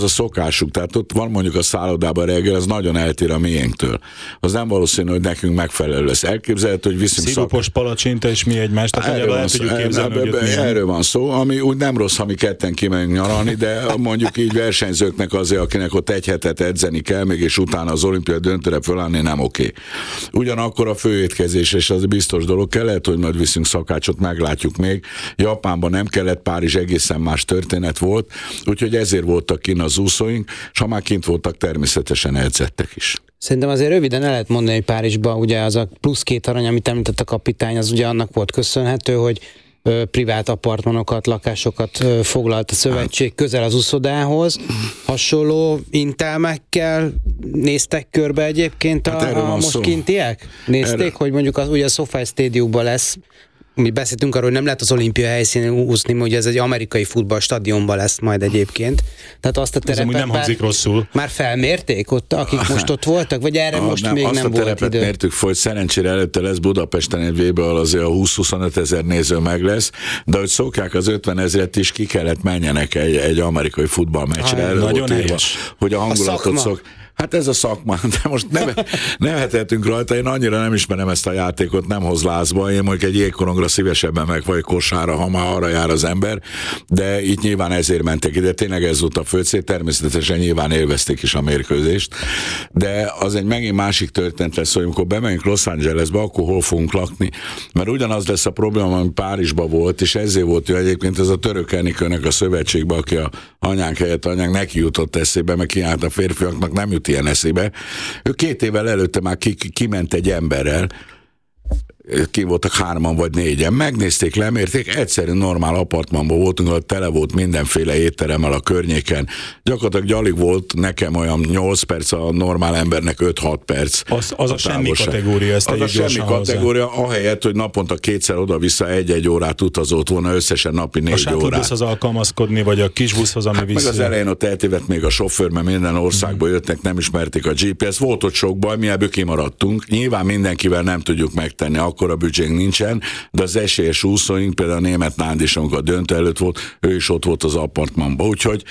a szokásuk, tehát ott van mondjuk a szállodában reggel, az nagyon eltér a miénktől. Az nem valószínű, hogy nekünk megfelelő lesz. Elképzelhető, hogy viszünk szirupos palacsinta és mi egymást, erről van szó, ami úgy nem rossz, ha mi ketten kimegyünk nyaralni, de mondjuk így versenyzőknek azért, akinek ott egy hetet edzeni kell, még és utána az olimpiai döntőre fölállni, nem oké. Ugyanakkor a főétkezés, és az biztos dolog, kellett, hogy majd viszünk szakácsot, meglátjuk még. Japánban nem kellett, Párizs egészen más történet volt, úgyhogy ezért voltak kint az úszóink, és ha már kint voltak, természetesen edzettek is. Szerintem azért röviden el lehet mondani, hogy Párizsban ugye az a plusz 2 arany, amit említett a kapitány, az ugye annak volt köszönhető, hogy privát apartmanokat, lakásokat foglalt a szövetség közel az uszodához. Hasonló intelmekkel néztek körbe egyébként a most kintiek? Nézték, hogy mondjuk ugye a SoFi Stadiumban lesz, mi beszéltünk arról, hogy nem lehet az olimpia helyszínén úszni, hogy ez egy amerikai futballstadionban lesz majd egyébként. Tehát azt a terepet nem hangzik rosszul. Már felmérték ott, akik most ott voltak, vagy erre most még nem volt idő? Azt a terepet mértük, hogy szerencsére előtte lesz Budapesten egy VB, ahol azért a 20-25 ezer néző meg lesz, de hogy szokják az 50 ezret is, ki kellett menjenek egy amerikai futballmeccsre. Nagyon helyes. Hogy a hangulatot Hát ez a szakma, de most nevethetünk rajta, én annyira nem ismerem ezt a játékot, nem hoz lázba, én mondjuk egy jégkorongra szívesebben meg vagy kosárra, ha már arra jár az ember, de itt nyilván ezért mentek ide, tényleg ez volt a fő cél, természetesen nyilván élvezték is a mérkőzést, de az egy megint másik történet lesz, hogy amikor bemegyünk Los Angelesbe, akkor hol fogunk lakni, mert ugyanaz lesz a probléma, ami Párizsban volt, és ezért volt, hogy egyébként ez a török Enikőnek a szövetségben, aki a anyánk helyett anyánk neki jutott eszébe, meg kiállt a férfiaknak, nem jut ilyen eszébe. Ő 2 évvel előtte már kiment egy emberrel, ki voltak 3 vagy 4-en, megnézték, lemérték, egyszerű normál apartmanban voltunk, ahol tele volt mindenféle étteremmel a környéken. Gyakorlatilag alig volt nekem olyan 8 perc, a normál embernek 5-6 perc. Az a semmi kategória, ezt az a semmi kategória, ahelyett, hogy naponta 2-szer oda-vissza 1-1 órát utazott volna, összesen napi 4 órát. A shuttle-buszhoz alkalmazkodni, vagy a kisbuszhoz, ami meg az elején ott eltévedt még a sofőr, mert minden országból jöttnek, nem ismerték a GPS, volt ott sok baj, mi ebből kimaradtunk. Nyilván mindenkivel nem tudjuk megtenni, akkor a büdzsénk nincsen, de az esélyes úszóink, például a német Nándis, amikor a döntő előtt volt, ő is ott volt az apartmanban. Úgyhogy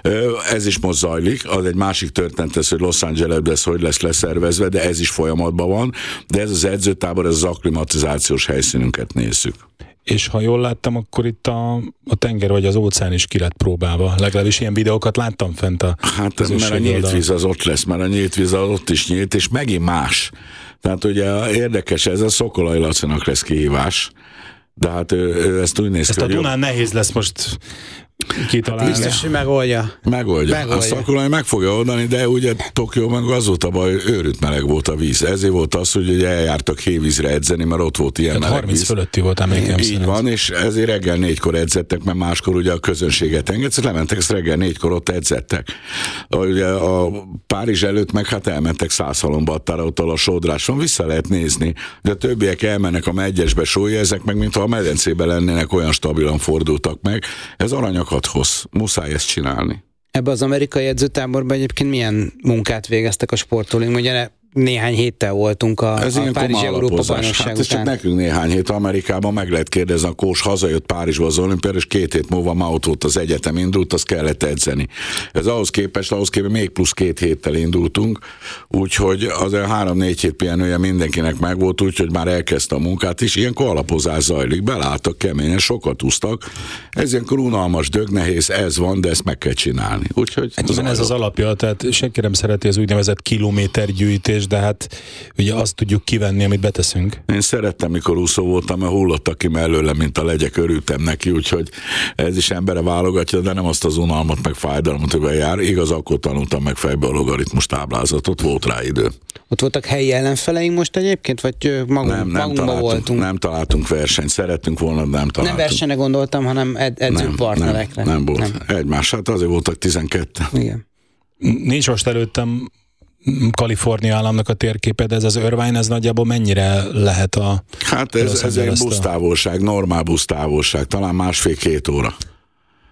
ez is most zajlik. Az egy másik történet ez, hogy Los Angelesben ez hogy lesz leszervezve, de ez is folyamatban van. De ez az edzőtábor, ez az akklimatizációs helyszínünket nézzük. És ha jól láttam, akkor itt a tenger vagy az óceán is ki lett próbálva. Legalábbis ilyen videókat láttam fent a hát mert a nyílt víz az ott lesz, mert a nyílt víz az ott is nyílt, és megint más. Tehát ugye érdekes, ez a Szokolai Lacinak lesz kihívás, de hát ő ezt úgy néz ki, ezt a Dunán nehéz lesz most kitalálni. Biztos, hogy megoldja. A Szakolai meg fogja oldani, de ugye Tokióban az volt a baj, őrült meleg volt a víz. Ezért volt az, hogy ugye eljártak hévízre edzeni, mert ott volt ilyen meleg 30 fölötti volt emlékem szerint. Így van, és ezért reggel 4-kor edzettek, mert máskor ugye a közönséget engedsz, lementek, ezt reggel 4-kor ott edzettek. Ugye a Párizs előtt meg hát elmentek Szászhalombattára, ott a sodráson, vissza lehet nézni, de a többiek elmennek a megyesbe sója, ezek meg mintha a medencében lennének, olyan stabilan fordultak meg. Ez aranyakat hoz, muszáj ezt csinálni. Ebben az amerikai edzőtáborban egyébként milyen munkát végeztek a sportolóink? Ugye néhány héttel voltunk a Párizsi Európa-bajnokság után. Ez csak nekünk néhány hét. Amerikában meg lehet kérdezni, a Kós hazajött Párizsba az olimpiára, és 2 hét múlva már ott volt az egyetem, indult, azt kellett edzeni. Ez ahhoz képest még plusz 2 héttel indultunk, úgyhogy azért 3-4 hét pihenője mindenkinek megvolt, úgyhogy már elkezdte a munkát is. Ilyenkor alapozás zajlik, belálltak keményen, sokat úsztak. Ez ilyenkor unalmas, dögnehéz, ez van, de ezt meg kell csinálni. Úgyhogy ez az alapja, tehát senki nem szereti az úgynevezett kilométergyűjtés, de hát ugye azt tudjuk kivenni, amit beteszünk. Én szerettem, mikor úszó voltam, mert hullottak ki mellőle, mint a legyek, örültem neki, úgyhogy ez is embere válogatja, de nem azt az unalmat, meg fájdalmat, hogy jár. Igaz, akkor tanultam meg fejbe a logaritmus táblázatot, volt rá idő. Ott voltak helyi ellenfeleink most egyébként, vagy magunkban voltunk? Nem találtunk versenyt, szerettünk volna, de nem találtunk. Nem versenyre gondoltam, hanem edzőpartnerekre. Nem volt. Egymás, hát azért voltak 12. Igen. Nincs most előttem Kalifornia államnak a térképe, de ez az Irvine, ez nagyjából mennyire lehet a... Hát ez egy busztávolság, normál busztávolság, talán 1,5-2 óra.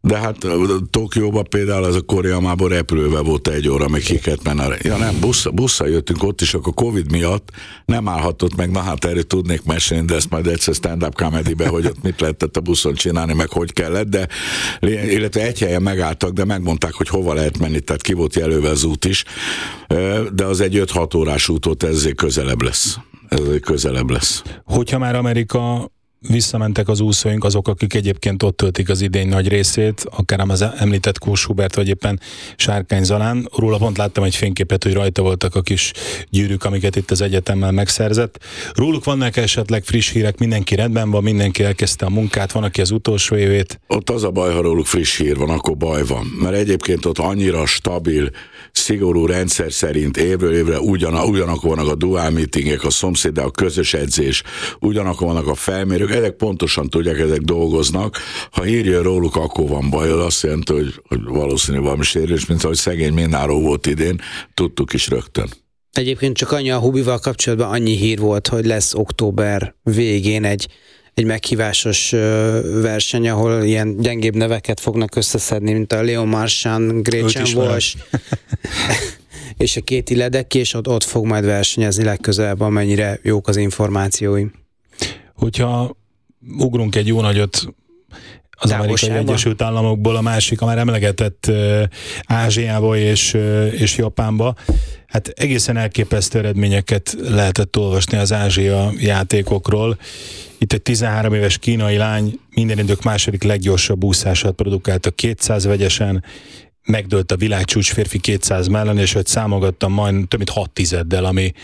De hát Tokióban például az a Koreamából repülővel volt 1 óra, még ki kellett menni. Ja nem, busszal jöttünk ott is, akkor Covid miatt nem állhatott meg, na hát erről tudnék mesélni, de ezt majd egyszer stand-up comedy-be, hogy ott mit lehetett a buszon csinálni, meg hogy kellett, de illetve egy helyen megálltak, de megmondták, hogy hova lehet menni, tehát ki volt jelölve az út is, de az egy 5-6 órás út volt, ez azért közelebb lesz. Hogyha már Amerika visszamentek az úszóink, azok, akik egyébként ott töltik az idény nagy részét, akár az említett Kós Hubert, vagy éppen Sárkány Zalán. Róla pont láttam egy fényképet, hogy rajta voltak a kis gyűrűk, amiket itt az egyetemmel megszerzett. Róluk vannak esetleg friss hírek, mindenki rendben van, mindenki elkezdte a munkát, van, aki az utolsó évét. Ott az a baj, ha róluk friss hír van, akkor baj van. Mert egyébként ott annyira stabil, szigorú rendszer szerint évről évre ugyanakkor vannak a dual meetingek, a szomszéd, a közös edzés, ugyanakkor vannak a felmérők, ezek pontosan tudják, ezek dolgoznak. Ha hírja róluk, akkor van baj, az azt jelenti, hogy valószínű valami sérülés, mint ahogy szegény Mináró volt idén, tudtuk is rögtön. Egyébként csak annyi a Hubival kapcsolatban annyi hír volt, hogy lesz október végén egy meghívásos verseny, ahol ilyen gyengébb neveket fognak összeszedni, mint a Leon Marchand, Gretchen Walsh és a Katie Ledecky, és ott fog majd versenyezni legközelebb, amennyire jók az információim. Hogyha ugrunk egy jó nagyot az Amerikai Egyesült Államokból a másik, a már emlegetett Ázsiába és Japánba, hát egészen elképesztő eredményeket lehetett olvasni az Ázsia játékokról. Itt egy 13 éves kínai lány minden idők második leggyorsabb úszását produkálta 200 vegyesen, megdőlt a világcsúcs férfi 200 mellett, és hogy számogattam majd több mint 6 tizeddel,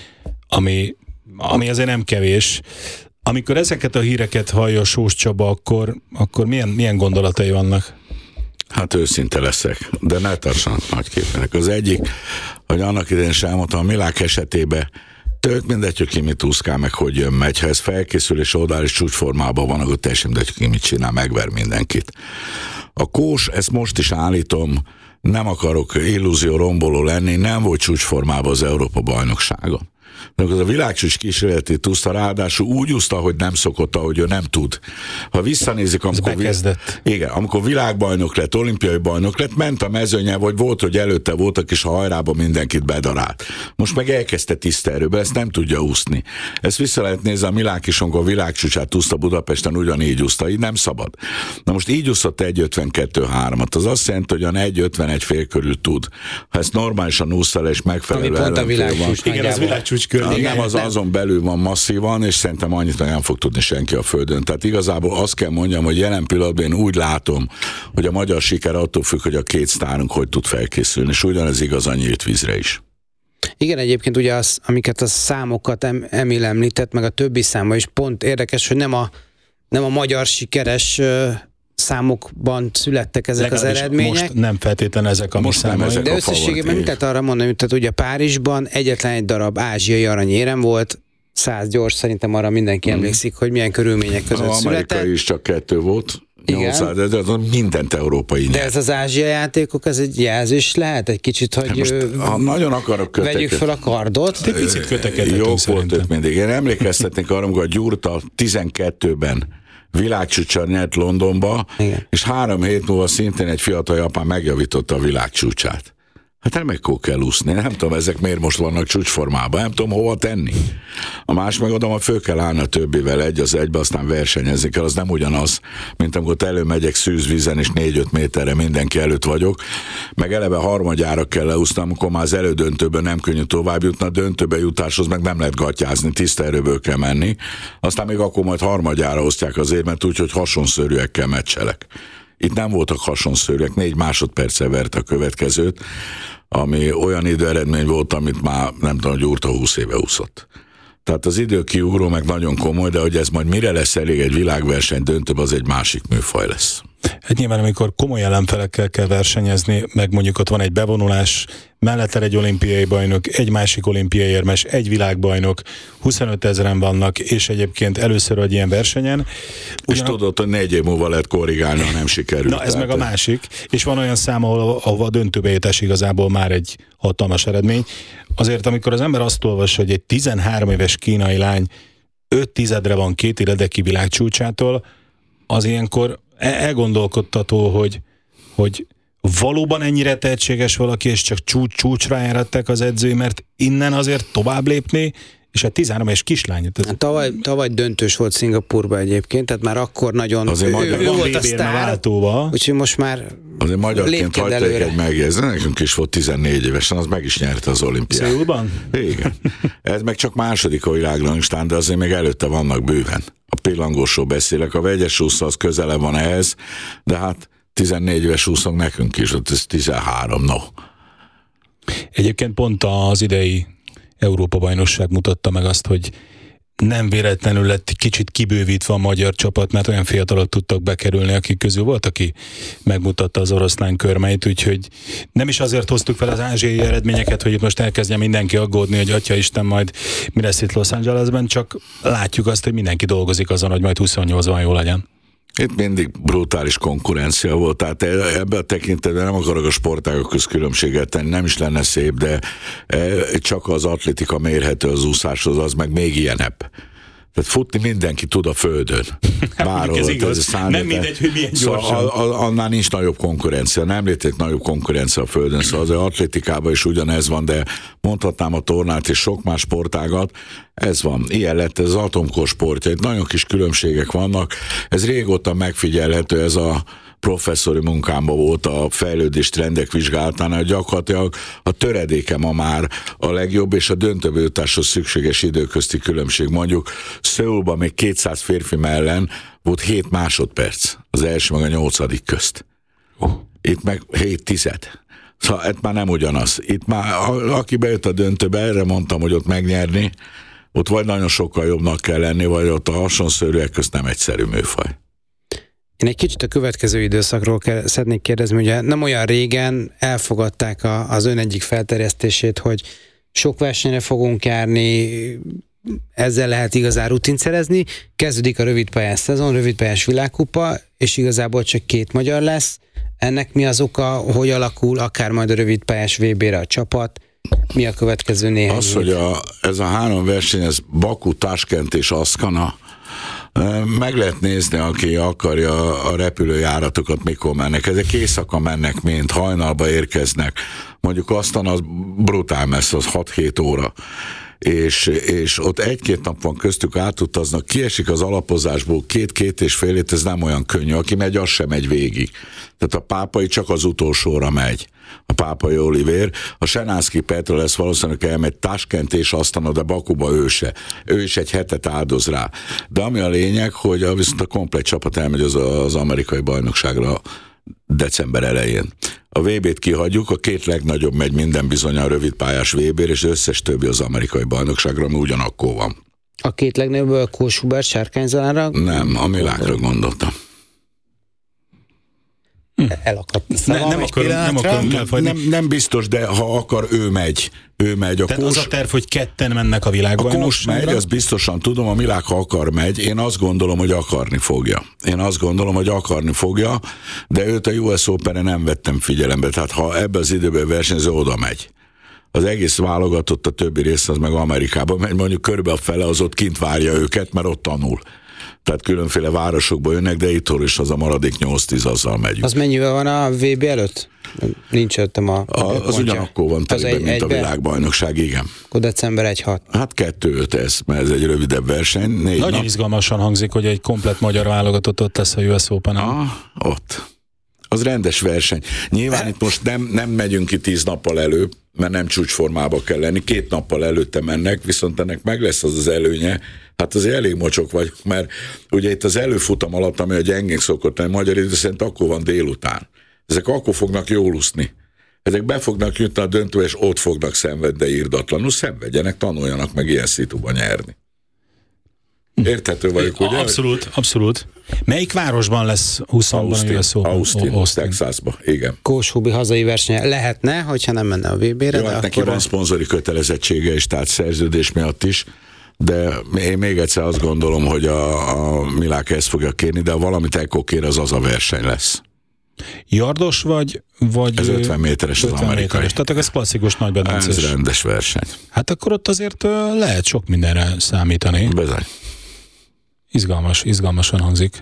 ami azért nem kevés. Amikor ezeket a híreket hallja Sós Csaba, akkor milyen gondolatai vannak? Hát őszinte leszek, de ne tartsanak nagy képének. Az egyik, hogy annak idején is elmondtam, a Milák esetében tök mindegy, hogy ki mit úszkál, meg hogy jön, megy. Ha ez felkészül és odáll és csúcsformában van, akkor teljesen mindegy, hogy ki mit csinál, megver mindenkit. A Kós, ezt most is állítom, nem akarok illúzió romboló lenni, nem volt csúcsformában az Európa-bajnokságon. De az a világcsúcs kísérletét úszta, ráadásul úgy úszta, hogy nem szokott, ahogy ő nem tud. Ha visszanézik, amikor világbajnok lett, olimpiai bajnok lett, ment a mezőnye, vagy volt, hogy előtte voltak, és a hajrába mindenkit bedarált. Most meg elkezdte tisztelőbe, ezt nem tudja úszni. Ezt vissza lehet nézni, a Milák is, amikor a világcsúcsát úszta Budapesten, ugyanígy úszta, így nem szabad. Na most így úszott 1.52.3-at, az azt jelenti, hogy 1.51 fél körül tud. Ha ezt normálisan úszta és megfelelő ellenfél van. Igen, az világcsúcs nem, azon belül van masszívan, és szerintem annyit nem fog tudni senki a Földön. Tehát igazából azt kell mondjam, hogy jelen pillanatban én úgy látom, hogy a magyar siker attól függ, hogy a két sztárunk hogy tud felkészülni, és ugyanez igaz a nyílt vízre is. Igen, egyébként ugye amiket a számokat Emil említett, meg a többi száma is pont érdekes, hogy nem a magyar sikeres számokban születtek ezek legalábbis az eredmények. Most nem feltétlenül ezek a mi számaink. De összességében mit lehet arra mondani, tehát ugye Párizsban egyetlen egy darab ázsiai aranyérem volt, 100 gyors, szerintem arra mindenki emlékszik, hogy milyen körülmények között született. Amerikai is csak 2 volt. 800, de mindent európai nyert. De ez az Ázsia játékok, ez egy jelzés lehet egy kicsit, hogy most, ha nagyon akarok vegyük fel a kardot. Egy picit kötekedhetünk. Jók volt ők mindig. Én emlékeztetnék arra, amikor a Gyurta 12-ben világcsúcsal nyert Londonba, igen. És 3 hét múlva szintén egy fiatal japán megjavította a világcsúcsát. Hát remekül kell úszni, nem tudom, ezek miért most vannak csúcsformában, nem tudom hova tenni. A más megadom, hogy föl kell állni a többivel 1 az 1-be, aztán versenyezni kell, az nem ugyanaz, mint amikor előmegyek szűzvízen, és 4-5 méterre mindenki előtt vagyok, meg eleve harmadjára kell leúsznom, amikor már az elődöntőben nem könnyű tovább jutni, a döntőbe jutáshoz meg nem lehet gatyázni, tiszta erőből kell menni, aztán még akkor majd harmadjára osztják az érmet, úgyhogy hasonszörűekkel meccselek. Itt nem voltak hasonszörűek, 4 másodperccel vert a következőt, ami olyan időeredmény volt, amit már nem tudom, hogy Gyurta 20 éve úszott. Tehát az időkiugró meg nagyon komoly, de hogy ez majd mire lesz elég egy világverseny döntőbb, az egy másik műfaj lesz. Hát nyilván, amikor komoly ellenfelekkel kell versenyezni, meg mondjuk ott van egy bevonulás, mellette egy olimpiai bajnok, egy másik olimpiai érmes, egy világbajnok, 25 000-en vannak, és egyébként először egy ilyen versenyen. És tudod, hogy 4 év múlva lehet korrigálni, ha nem sikerül. Na ez meg a másik, és van olyan szám, ahol a döntőbe jutás igazából már egy hatalmas eredmény. Azért, amikor az ember azt olvassa, hogy egy 13 éves kínai lány 5 tizedre van Katie Ledecky világcsúcsától, az ilyenkor elgondolkodtató, hogy hogy valóban ennyire tehetséges valaki, és csak csúcsra járatták az edzői, mert innen azért tovább lépni, és a 13 és kislány. Tavaly döntős volt Szingapurban egyébként, tehát már akkor nagyon ő volt a sztár, úgyhogy most már azért magyarként hagyták egy megjegyzni, nekünk is volt 14 évesen, az meg is nyerte az olimpiát. Széulban? Igen. Ez meg csak második a világrangstán, de azért még előtte vannak bőven. A pillangósról beszélek, a vegyes úszó az közele van ehhez, de hát 14 éves úszók nekünk is, ott ez 13, no. Egyébként pont az idei Európa-bajnokság mutatta meg azt, hogy nem véletlenül lett kicsit kibővítve a magyar csapat, mert olyan fiatalok tudtak bekerülni, akik közül volt, aki megmutatta az oroszlán körmeit, úgyhogy nem is azért hoztuk fel az ázsiai eredményeket, hogy itt most elkezdjen mindenki aggódni, hogy atyaisten majd mi lesz itt Los Angelesben, csak látjuk azt, hogy mindenki dolgozik azon, hogy majd 28-ban jó legyen. Itt mindig brutális konkurencia volt, tehát ebben a tekintetben nem akarok a sportágok közt különbséget tenni, nem is lenne szép, de csak az atlétika mérhető az úszáshoz, az meg még ilyenebb. Tehát futni mindenki tud a földön. Bárhol, ez igaz. Nem mindegy, hogy milyen gyorsan. Annál nincs nagyobb konkurencia, nem létezik nagyobb konkurencia a földön, szóval az atlétikában is ugyanez van, de mondhatnám a tornát és sok más sportágat, ez van. Ilyen lett ez az atomkor sportja, itt nagyon kis különbségek vannak, ez régóta megfigyelhető, ez a professzori munkámban volt a fejlődés trendek vizsgálatánál, gyakorlatilag a töredéke ma már a legjobb, és a döntőbe jutáshoz szükséges időközti különbség. Mondjuk Szöulban még 200 férfi mellen volt 7 másodperc, az első meg a 8. közt. Itt meg 7/10. Szóval ez már nem ugyanaz. Itt már, aki bejött a döntőbe, erre mondtam, hogy ott megnyerni, ott vagy nagyon sokkal jobbnak kell lenni, vagy ott a hasonszörűek közt nem egyszerű műfaj. Én egy kicsit a következő időszakról szeretnék kérdezni, ugye nem olyan régen elfogadták az ön egyik felterjesztését, hogy sok versenyre fogunk járni, ezzel lehet igazán rutint szerezni, kezdődik a rövidpályás szezon, rövidpályás világkupa, és igazából csak 2 magyar lesz. Ennek mi az oka, hogy alakul akár majd a rövidpályás VB-re a csapat? Mi a következő néhány az, hét? Hogy ez a 3 verseny, ez Baku, Taskent és Aszkana, meg lehet nézni, aki akarja a repülőjáratokat, mikor mennek. Ezek éjszaka mennek, mint hajnalba érkeznek. Mondjuk aztán az brutál messze, az 6-7 óra. És ott 1-2 nap van köztük, átutaznak, kiesik az alapozásból 2-2,5 hét, ez nem olyan könnyű. Aki megy, az sem megy végig. Tehát a Pápai csak az utolsóra megy. A Pápai Olivér. A Senánszky Petra lesz valószínűleg elmegy Taskent és aztán de Bakuba ő se. Ő is egy hetet áldoz rá. De ami a lényeg, hogy viszont a komplet csapat elmegy az amerikai bajnokságra december elején. A VB-t kihagyjuk, a 2 legnagyobb megy minden bizony a rövidpályás VB-re, és összes többi az amerikai bajnokságra, ami ugyanakkor van. A 2 legnagyobb Kós-Hubert Sárkányzalánra? Nem, a Milákra gondoltam. Elakadt. Nem biztos, de ha akar, ő megy. Tehát az a terv, hogy 2 mennek a világbajnokságra? A Kós megy, azt biztosan tudom, a Milák, ha akar, megy. Én azt gondolom, hogy akarni fogja. De őt a US Open-re nem vettem figyelembe. Tehát ha ebbe az időben versenyző, oda megy. Az egész válogatott, a többi rész az meg Amerikában megy, mondjuk körülbelül a fele az ott kint várja őket, mert ott tanul. Tehát különféle városokba jönnek, de ittól is az a maradék 8-10, azzal megyünk. Az mennyivel van a VB előtt? Nincs öttem az ugyanakkor van telibe, mint a világbajnokság, igen. Akkor december 1-6. Hát 2-5 ez, mert ez egy rövidebb verseny. Nagyon izgalmasan hangzik, hogy egy komplett magyar válogatott ott lesz a US Open-en. Ott. Az rendes verseny. Nyilván itt most nem megyünk ki 10 nappal előbb, mert nem csúcsformába kell lenni, 2 nappal előtte mennek, viszont ennek meg lesz az előnye, hát azért elég mocsok vagyok, mert ugye itt az előfutam alatt, ami a gyengénk szokott lenni, magyar idő szerint akkor van délután. Ezek akkor fognak jól úszni. Ezek be fognak jutni a döntőbe, és ott fognak szenvedni irdatlanul. Szenvedjenek, tanuljanak meg ilyen szituban nyerni. Érthető vagyok, ugye? Abszolút. Melyik városban lesz 20-ban a US Open? Austin, Texasban, igen. Kós-Hubi hazai versenye lehetne, hogyha nem menne a VB-re. Jó, hát neki van szponzori kötelezettsége is, tehát szerződés miatt is, de én még egyszer azt gondolom, hogy a Milák ezt fogja kérni, de ha valamit ekkor kér, az a verseny lesz. Yardos vagy ez 50 méteres 50 az amerikai. Méteres, tehát ez klasszikus nagybedencés. Ez rendes verseny. Hát akkor ott azért lehet sok mindenre számítani. Bizony. Izgalmasan hangzik.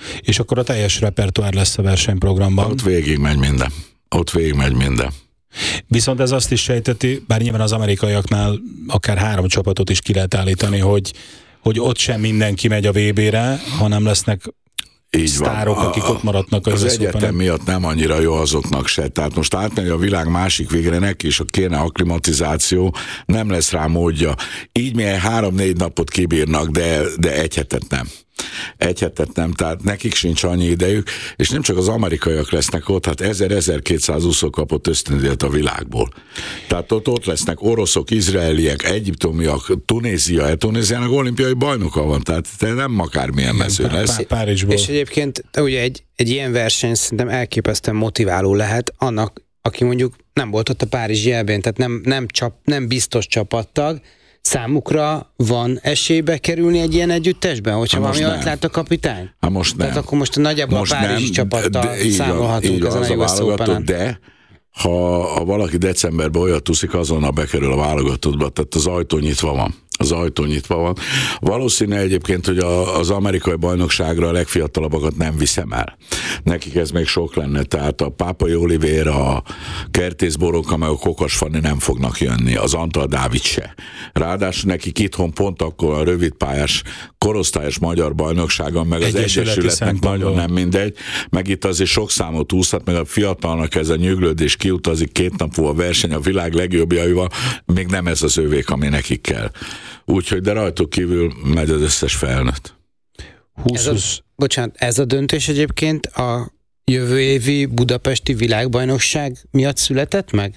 És akkor a teljes repertoár lesz a versenyprogramban. Ott végig megy minden. Viszont ez azt is sejteti, bár nyilván az amerikaiaknál akár 3 csapatot is ki lehet állítani, hogy ott sem mindenki megy a VB-re, hanem lesznek így sztárok, akik ott maradnak az egyetem miatt nem annyira jó azoknak se. Tehát most átmegy a világ másik végre, neki is kéne akklimatizáció, nem lesz rá módja. Így milyen 3-4 napot kibírnak, de egy hetet nem. Tehát nekik sincs annyi idejük, és nem csak az amerikaiak lesznek ott, hát 1000-1200 úszó kapott ösztöndíjat a világból. Tehát ott lesznek oroszok, izraeliek, egyiptomiak, Tunéziának olimpiai bajnoka van, tehát nem akármilyen mező lesz. Párizsból. És egyébként ugye egy ilyen verseny szerintem elképesztően motiváló lehet annak, aki mondjuk nem volt ott a párizsi EB-n, tehát nem biztos csapattag, számukra van esélybe kerülni egy ilyen együttesben, hogyha valami ott lát a kapitány? Most nem. Tehát akkor most nagyjából a párizsi csapattal számolhatunk ezen a US Openen. De ha valaki decemberben olyat tuszik, azonnal bekerül a válogatottba, tehát az ajtó nyitva van. Valószínű egyébként, hogy az amerikai bajnokságra a legfiatalabbakat nem viszem el. Nekik ez még sok lenne, tehát a Pápai Olivéra, a Kertész Boróka, meg a Kokas Fanni nem fognak jönni, az Antal Dávid se. Ráadásul nekik itthon pont akkor a rövidpályás korosztályos magyar bajnokságon, meg az Egyesületnek nagyon nem mindegy, meg itt azért sok számot úszhat, meg a fiatalnak ez a nyüglődés kiutazik 2 nap múlva verseny a világ legjobbjaival, még nem ez az övék, ami nekik kell. Úgyhogy de rajtuk kívül megy az összes felnőtt. Ez a döntés egyébként a jövő évi budapesti világbajnokság miatt született meg?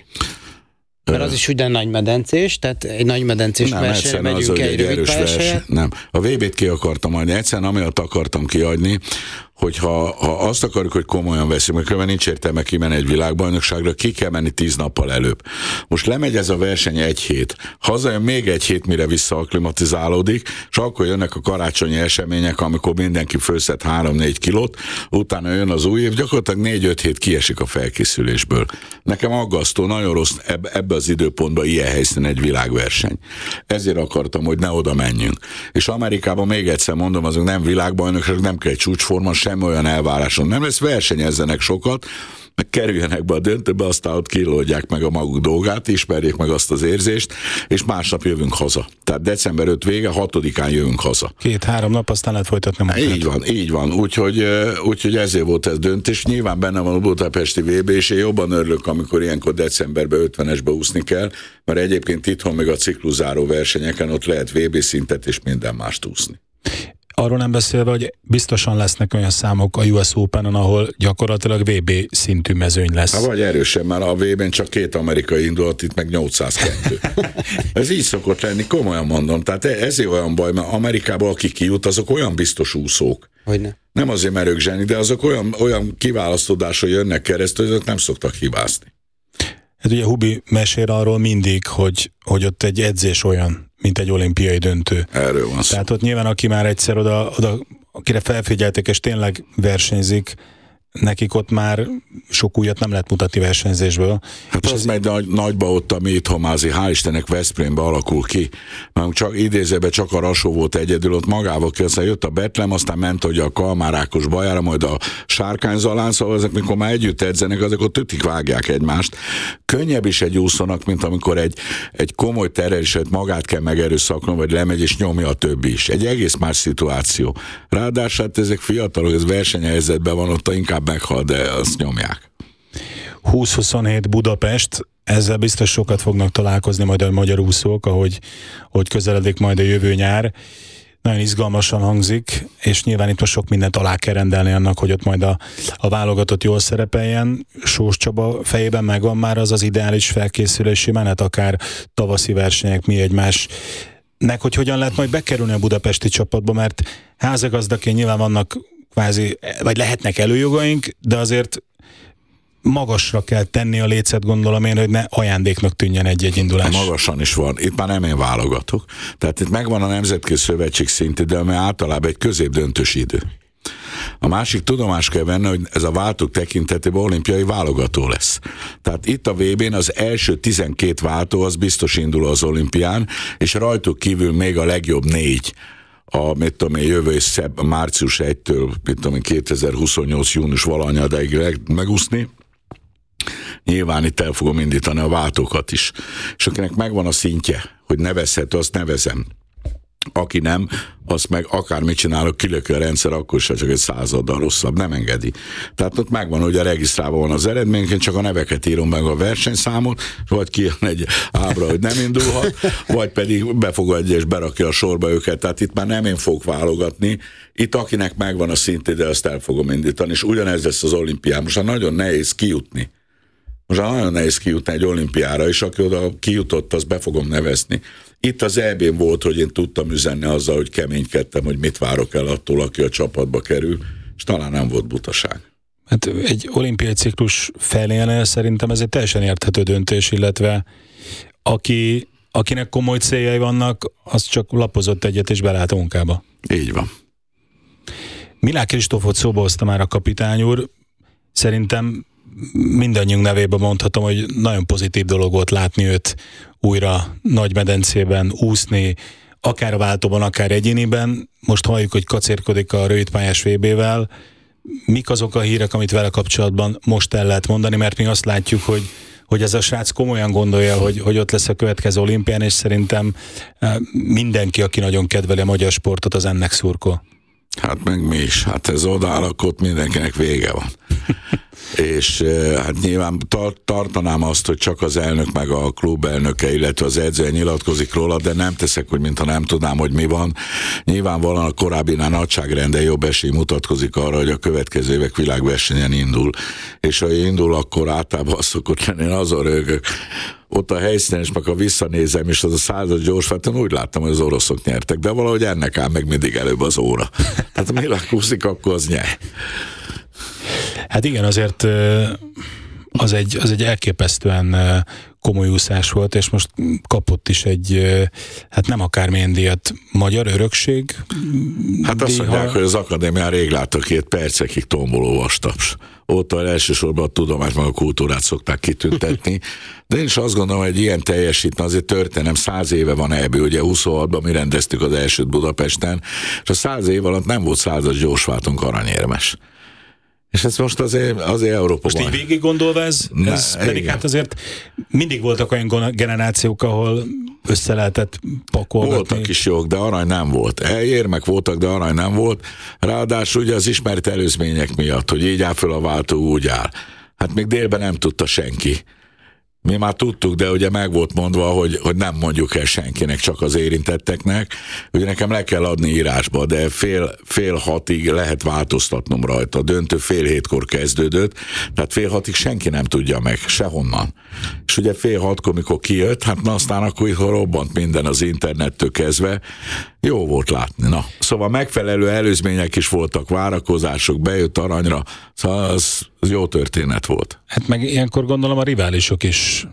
Mert az is ugyan nagymedencés, tehát egy nagymedencés versenyre megyünk egy rövid pályás. Nem, a VB-t ki akartam adni, egyszerűen amiatt akartam kiadni, hogyha azt akarjuk, hogy komolyan veszik, mert különben nincs értelme kimenni egy világbajnokságra, ki kell menni 10 nappal előbb. Most lemegy ez a verseny 1 hét, hazajön még 1 hét, mire visszaaklimatizálódik, és akkor jönnek a karácsonyi események, amikor mindenki fölszed 3-4 kilót, utána jön az új év, gyakorlatilag 4-5 hét kiesik a felkészülésből. Nekem aggasztó, nagyon rossz ebbe az időpontban ilyen helyszínen egy világverseny. Ezért akartam, hogy ne oda menjünk. És Amerikában még egyszer mondom, azok nem világbajnokság, nem kell egy csúcsforma, semmi olyan elváráson nem lesz, versenyezzenek sokat, meg kerüljenek be a döntőbe, aztán ott kilódják meg a maguk dolgát, ismerjék meg azt az érzést, és másnap jövünk haza. Tehát december 5 vége, 6-án jövünk haza. 2-3 nap, aztán lehet folytatni munkát. Így van. Úgyhogy ezért volt ez döntés. Nyilván benne van a budapesti VB, és én jobban örülök, amikor ilyenkor decemberben 50-esbe úszni kell, mert egyébként itthon meg a cikluszáró versenyeken ott lehet VB szintet és minden mást úszni. Arról nem beszélve, hogy biztosan lesznek olyan számok a US Openen, ahol gyakorlatilag VB szintű mezőny lesz. Vagy erősen, mert a VB-n csak 2 amerikai indult, itt meg 802. Ez így szokott lenni, komolyan mondom. Tehát ezért olyan baj, mert Amerikában akik kijut, azok olyan biztos úszók. Hogyne. Nem azért, mert ők zseni, de azok olyan kiválasztódásra jönnek keresztül, hogy azok nem szoktak hibázni. Hát ugye Hubi mesél arról mindig, hogy ott egy edzés olyan, mint egy olimpiai döntő. Erről van szó. Tehát ott nyilván, aki már egyszer oda akire felfigyeltek, és tényleg versenyzik, nekik ott már sok újat nem lehet mutatni versenyzésből. Hát és az megy nagyba ott, ami itthonmázi, hál' Istennek Veszprémbe alakul ki. Mert csak idézőben csak a Rasó volt egyedül, ott magával ki, aztán jött a Betlem, aztán ment ugye a Kalmár Ákos bajára, majd a Sárkányzalán, szóval ezek, mikor már együtt edzenek, azok ott tütik vágják egymást. Könnyebb is egy úszónak, mint amikor egy komoly terhelését magát kell megerőszakolni, vagy lemegy és nyomja a többi is. Egy egész más szituáció. Ráadásul hát ezek fiatalok, ez versenyhelyzetben van, ott inkább meghal, de azt nyomják. 20-27 Budapest, ezzel biztos sokat fognak találkozni majd a magyar úszók, ahogy közeledik majd a jövő nyár. Nagyon izgalmasan hangzik, és nyilván itt most sok mindent alá kell rendelni annak, hogy ott majd a válogatott jól szerepeljen. Sós Csaba fejében megvan már az ideális felkészülési menet, akár tavaszi versenyek, mi egymásnek, hogy hogyan lehet majd bekerülni a budapesti csapatba, mert házigazdaként nyilván vannak kvázi, vagy lehetnek előjogaink, de azért magasra kell tenni a lécet, gondolom én, hogy ne ajándéknak tűnjen egy indulás. Magasan is van. Itt már nem én válogatok. Tehát itt megvan a Nemzetközi Szövetség szintű, de ami általában egy középdöntős idő. A másik tudomást kell venni, hogy ez a váltók tekintetében olimpiai válogató lesz. Tehát itt a VB-n az első 12 váltó az biztos indul az olimpián, és rajtuk kívül még a legjobb 4 jövő március 1-től 2028. június valahanyadáig megúszni. Nyilván itt el fogom indítani a váltókat is. És akinek megvan a szintje, hogy nevezhető, azt nevezem. Aki nem, azt meg akármit csinálok, kilöki a rendszer, akkor is csak egy 100-addal rosszabb, nem engedi. Tehát ott megvan, hogy a regisztrálva van az eredmény, én csak a neveket írom meg, a versenyszámot, vagy kijön egy ábra, hogy nem indulhat, vagy pedig befogadja és berakja a sorba őket. Tehát itt már nem én fogok válogatni, itt akinek megvan a szintje, de azt el fogom indítani, és ugyanez lesz az olimpián. Most nagyon nehéz kijutni. Egy olimpiára, és aki oda kijutott, azt be fogom nevezni. Itt az EB-n volt, hogy én tudtam üzenni azzal, hogy keménykedtem, hogy mit várok el attól, aki a csapatba kerül, és talán nem volt butaság. Hát egy olimpiai ciklus felénél szerintem ez egy teljesen érthető döntés, illetve akinek komoly céljai vannak, az csak lapozott egyet és belállt a munkába. Így van. Milák Kristófot szóba hozta már a kapitány úr. Szerintem mindannyiunk nevében mondhatom, hogy nagyon pozitív dolog volt látni őt újra Nagymedencében úszni, akár a váltóban, akár egyéniben. Most halljuk, hogy kacérkodik a rövidpályás VB-vel. Mik azok a hírek, amit vele kapcsolatban most el lehet mondani, mert mi azt látjuk, hogy ez a srác komolyan gondolja, hogy ott lesz a következő olimpián, és szerintem mindenki, aki nagyon kedveli a magyar sportot, az ennek szurkol. Hát meg mi is. Hát ez odállak, ott mindenkinek vége van. És hát nyilván tartanám azt, hogy csak az elnök meg a klub elnöke, illetve az edzője nyilatkozik róla, de nem teszek, hogy mintha nem tudnám, hogy mi van. Nyilvánvalóan a korábbinál nagyságrenden jobb esély mutatkozik arra, hogy a következő évek világversenyen indul. És ha indul, akkor általában azt szokott lenni, én azon rögök. Ott a helyszínen, és meg ha visszanézem, és az a 100-as gyorsváltón úgy láttam, hogy az oroszok nyertek, de valahogy ennek áll meg mindig előbb az óra. Tehát ha Milák úszik, akkor az nyer. Hát igen, azért az egy elképesztően komoly úszás volt, és most kapott is hát nem akármilyen díjat, magyar örökség. Hát azt mondják, hogy az akadémián rég láttak 2 percekig tomboló vastaps. Ott elsősorban a tudományt, meg a kultúrát szokták kitüntetni. De én is azt gondolom, hogy egy ilyen teljesítmény, azért történelem 100 éve van ebből, ugye 26-ban mi rendeztük az elsőt Budapesten, és a 100 év alatt nem volt 100-as gyorsváltónk aranyérmes. És ez most azért Európa. Most így végig gondolva ez pedig hát azért mindig voltak olyan generációk, ahol össze lehetett pakolgatni. Voltak is jók, de arany nem volt. Elérmek voltak, de arany nem volt. Ráadásul ugye az ismert előzmények miatt, hogy így áll föl a váltó, úgy áll. Hát még délben nem tudta senki. Mi már tudtuk, de ugye meg volt mondva, hogy nem mondjuk el senkinek, csak az érintetteknek. Ugye nekem le kell adni írásba, de fél 6-ig lehet változtatnom rajta. A döntő fél 7-kor kezdődött, tehát fél 6-ig senki nem tudja meg, sehonnan. És ugye fél 6-kor, mikor kijött, hát na aztán akkor robbant minden az internettől kezdve. Jó volt látni. Na, szóval megfelelő előzmények is voltak, várakozások, bejött aranyra, szóval az jó történet volt. Hát meg ilyenkor gondolom a riválisok is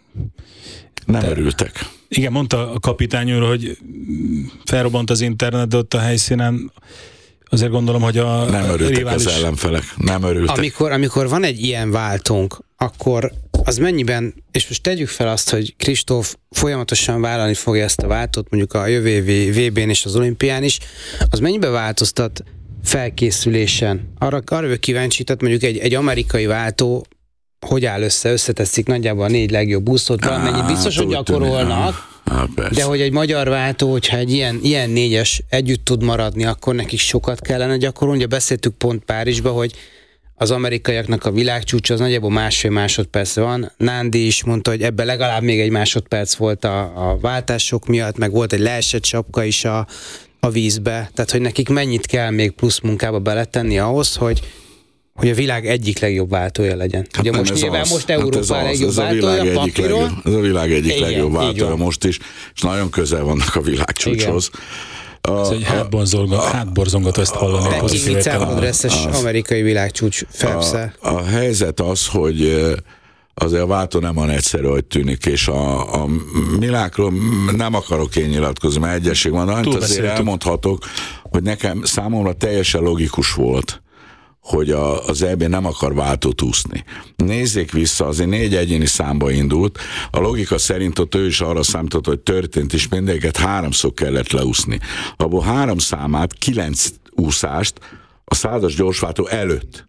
nem örültek. Igen, mondta a kapitány úr, hogy felrobbant az internet, de ott a helyszínen azért gondolom, hogy a nem örültek rivális... az ellenfelek, nem örültek. Amikor van egy ilyen váltónk, akkor az mennyiben, és most tegyük fel azt, hogy Kristóf folyamatosan vállalni fogja ezt a váltót, mondjuk a jövő évi VB-n és az olimpián is, az mennyiben változtat felkészülésen? Arra vagyok kíváncsi, tehát mondjuk egy amerikai váltó hogy áll összeteszik nagyjából a 4 legjobb úszót, valamennyit biztos, hogy gyakorolnak, de hogy egy magyar váltó, hogyha egy ilyen 4-es együtt tud maradni, akkor nekik sokat kellene gyakorolni. Ugye beszéltük pont Párizsba, hogy az amerikaiaknak a világcsúcsa az nagyjából 1,5 másodperc van. Nándi is mondta, hogy ebben legalább még 1 másodperc volt a váltások miatt, meg volt egy leesett sapka is a vízbe. Tehát, hogy nekik mennyit kell még plusz munkába beletenni ahhoz, hogy a világ egyik legjobb váltója legyen. Hát ugye most nyilván most Európa legjobb váltója papíron. Ez a világ egyik legjobb váltója most is, és nagyon közel vannak a világcsúcshoz. Ez egy hátborzongató ezt hallani. Pekingi celebresszes amerikai világcsúcs Phelps-szel. A helyzet az, hogy azért a váltó nem olyan egyszerű, hogy tűnik, és a Milákról nem akarok én nyilatkozni, mert egyesség van, de azért elmondhatok, hogy számomra teljesen logikus volt, hogy az EB nem akar váltót úszni. Nézzék vissza, azért 4 egyéni számba indult, a logika szerint ott ő is arra számított, hogy történt, és mindegyiket 3-szor kellett leúszni. Abból 3 számát, 9 úszást a 100-as gyorsváltó előtt.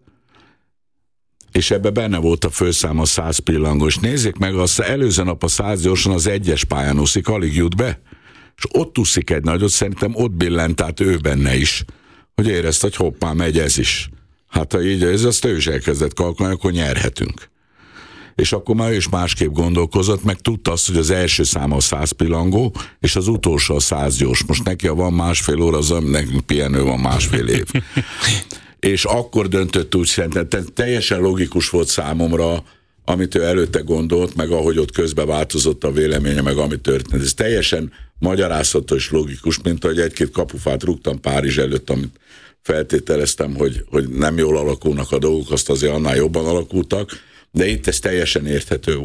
És ebbe benne volt a főszám a 100 pillangós. Nézzék meg, az előző nap a 100 gyorsan az 1-es pályán úszik, alig jut be. És ott úszik egy nagyot, szerintem ott billent át ő benne is, hogy érezte, hogy hoppá, megy ez is. Hát ha így ez, azt ő is elkezdett kalkulálni, akkor nyerhetünk. És akkor már ő is másképp gondolkozott, meg tudta azt, hogy az első száma a 100 pillangó, és az utolsó a 100 gyors. Most neki, ha van másfél óra, az nekünk pihenő van másfél év. És akkor döntött úgy, szerintem teljesen logikus volt számomra, amit ő előtte gondolt, meg ahogy ott közben változott a véleménye, meg ami történt. Ez teljesen magyarázható és logikus, mint ahogy 1-2 kapufát rúgtam Párizs előtt, amit feltételeztem, hogy nem jól alakulnak a dolgok, azt azért annál jobban alakultak, de itt ez teljesen érthető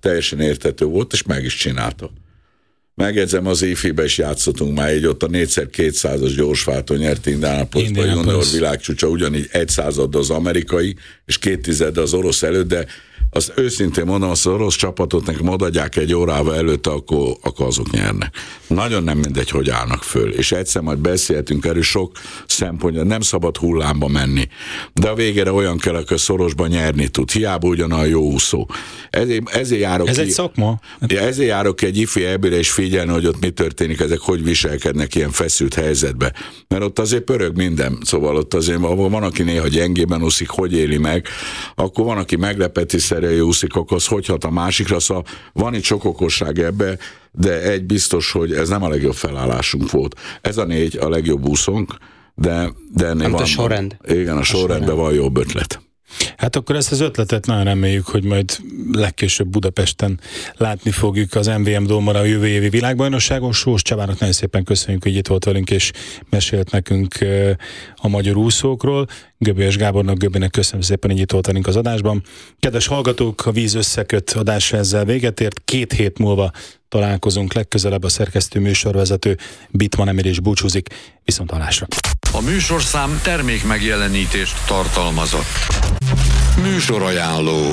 volt, és meg is csinálta. Megjegyzem, az EFI-be is játszottunk már, így ott a 4x200-as gyorsváltó nyert Indianapolisban, junior világcsúcsa, ugyanígy 1/100 az amerikai, és 2/10 az orosz előtt, de azt őszintén mondom, az orosz csapatot nekem odaadják egy órával előtte, akkor azok nyernek. Nagyon nem mindegy, hogy állnak föl. És egyszer majd beszélhetünk erről, sok szempontja, nem szabad hullámba menni. De a végére olyan kell, aki szorosban nyerni tud. Hiába ugyanolyan jó úszó. Ezért járok egy szakma. Ezért járok egy ifi EB-re és figyelni, hogy ott mi történik, ezek hogy viselkednek ilyen feszült helyzetbe. Mert ott azért pörög minden. Szóval ott azért van, aki néha gyengében úszik, hogy éli meg, akkor van, aki meglepeti szerelő úszik, akkor az hogy hat a másikra. Szóval van itt sok okosság ebbe, de egy biztos, hogy ez nem a legjobb felállásunk volt. Ez a 4 a legjobb úszónk, de ennél van. A sorrend. Igen, a sorrendben van jobb ötlet. Hát akkor ezt az ötletet nagyon reméljük, hogy majd legkésőbb Budapesten látni fogjuk az MVM Dómara a jövő évi világbajnokságon. Sós Csabának nagyon szépen köszönjük, hogy itt volt velünk, és mesélt nekünk a magyar úszókról. Göbölyes Gábornak, Göbének köszönöm szépen, hogy itt volt velünk az adásban. Kedves hallgatók, a Víz összeköt adása ezzel véget ért. 2 hét múlva találkozunk legközelebb. A szerkesztő műsorvezető Bittman Emil is búcsúzik. Viszonthallásra. A műsorszám termék megjelenítést tartalmazott. Műsorajánló.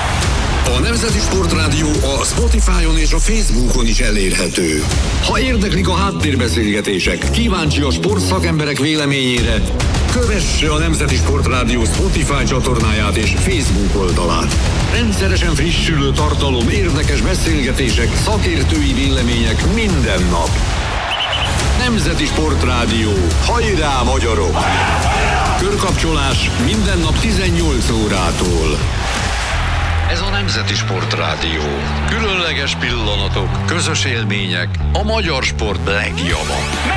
A Nemzeti Sportrádió a Spotify-on és a Facebookon is elérhető. Ha érdeklik a háttérbeszélgetések, kíváncsi a sportszakemberek véleményére, kövesse a Nemzeti Sportrádió Spotify csatornáját és Facebook oldalát. Rendszeresen frissülő tartalom, érdekes beszélgetések, szakértői vélemények minden nap. Nemzeti Sportrádió. Hajrá, magyarok! Körkapcsolás minden nap 18 órától. Ez a Nemzeti Sportrádió. Különleges pillanatok, közös élmények, a magyar sport legjava.